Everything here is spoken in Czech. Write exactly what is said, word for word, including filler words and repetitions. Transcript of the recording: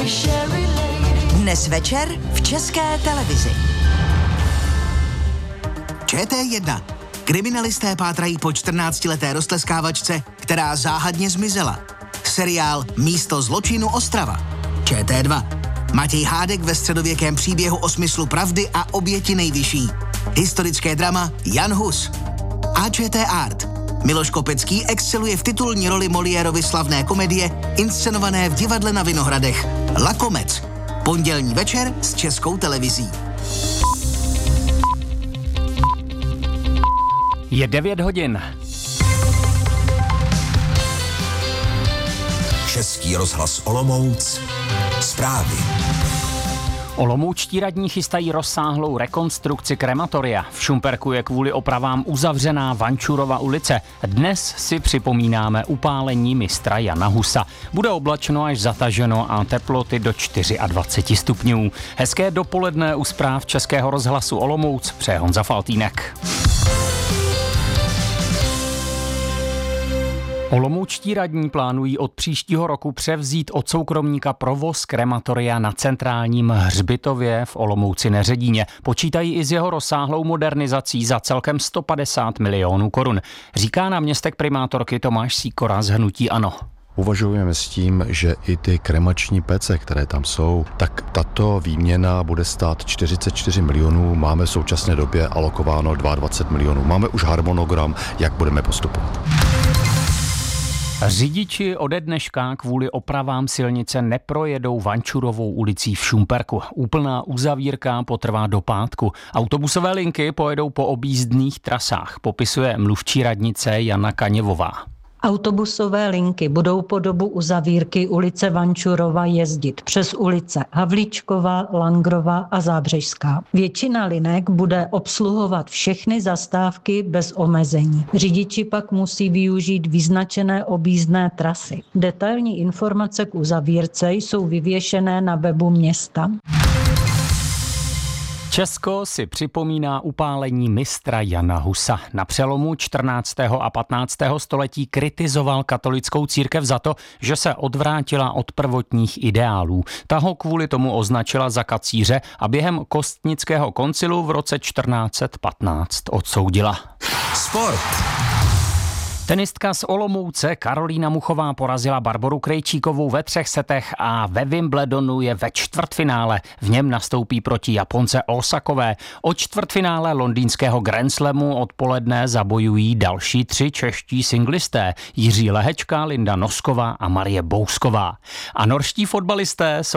Dnes večer v České televizi. Č T jedna. Kriminalisté pátrají po čtrnáctileté roztleskávačce, která záhadně zmizela. Seriál Místo zločinu Ostrava. Č T dva. Matěj Hádek ve středověkém příběhu o smyslu pravdy a oběti nejvyšší. Historické drama Jan Hus. A Č T Art. Miloš Kopecký exceluje v titulní roli Moliérovy slavné komedie, inscenované v divadle na Vinohradech. Lakomec. Pondělní večer s Českou televizí. Je devět hodin. Český rozhlas Olomouc. Zprávy. Olomoučtí radní chystají rozsáhlou rekonstrukci krematoria. V Šumperku je kvůli opravám uzavřená Vančurova ulice. Dnes si připomínáme upálení mistra Jana Husa. Bude oblačno až zataženo a teploty do dvacet čtyři stupňů. Hezké dopoledne u zpráv Českého rozhlasu Olomouc přeje Honza Faltýnek. Olomoučtí radní plánují od příštího roku převzít od soukromníka provoz krematoria na centrálním hřbitově v Olomouci Neředíně. Počítají i s jeho rozsáhlou modernizací za celkem sto padesát milionů korun. Říká náměstek primátorky Tomáš Sýkora z hnutí ANO. Uvažujeme s tím, že i ty kremační pece, které tam jsou, tak tato výměna bude stát čtyřicet čtyři milionů. Máme v současné době alokováno dvacet dva milionů. Máme už harmonogram, jak budeme postupovat. Řidiči ode dneška kvůli opravám silnice neprojedou Vančurovou ulicí v Šumperku. Úplná uzavírka potrvá do pátku. Autobusové linky pojedou po objízdných trasách, popisuje mluvčí radnice Jana Kaněvová. Autobusové linky budou po dobu uzavírky ulice Vančurova jezdit přes ulice Havlíčkova, Langrova a Zábřežská. Většina linek bude obsluhovat všechny zastávky bez omezení. Řidiči pak musí využít vyznačené objízdné trasy. Detailní informace k uzavírce jsou vyvěšené na webu města. Česko si připomíná upálení mistra Jana Husa. Na přelomu čtrnáctého a patnáctého století kritizoval katolickou církev za to, že se odvrátila od prvotních ideálů. Ta ho kvůli tomu označila za kacíře a během Kostnického koncilu v roce čtrnáct set patnáct odsoudila. Sport. Tenistka z Olomouce Karolína Muchová porazila Barboru Krejčíkovou ve třech setech a ve Wimbledonu je ve čtvrtfinále. V něm nastoupí proti Japonce Osakové. O čtvrtfinále londýnského Grand Slamu odpoledne zabojují další tři čeští singlisté. Jiří Lehečka, Linda Nosková a Marie Bousková. A norští fotbalisté jsou